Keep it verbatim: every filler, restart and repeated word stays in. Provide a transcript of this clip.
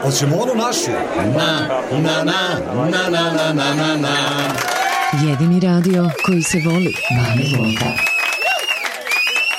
Hoćemo onu našu. Na, na, na, na, na, na, na, na. Jedini radio koji se voli. Mali Volta.